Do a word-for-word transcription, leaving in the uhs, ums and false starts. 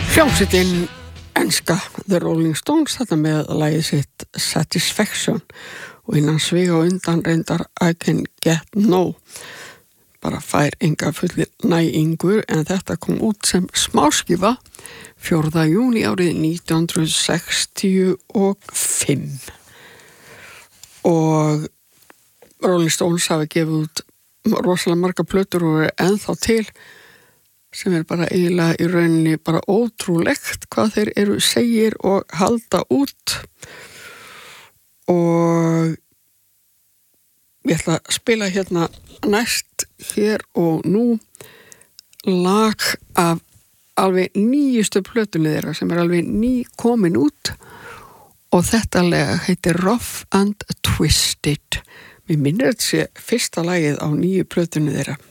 Hljómsveitin enska The Rolling Stones þetta með lagið sitt Satisfaction og innan sviga undan reyndar I Can Get No bara fær enga fullir næingur en þetta kom út sem smáskifa fjórða júní árið nítján hundruð sextíu og fimm og Rolling Stones hafi gefið út rosalega marga plötur og er ennþá til sem er bara eiginlega í rauninni bara ótrúlegt hvað þeir eru segir og halda út og ég ætla að spila hérna næst hér og nú lag af alveg nýjustu plötunni þeirra sem er alveg ný komin út og þetta lag heitir Rough and Twisted. Mér minnir þetta sé fyrsta lagið á nýju plötunni þeirra.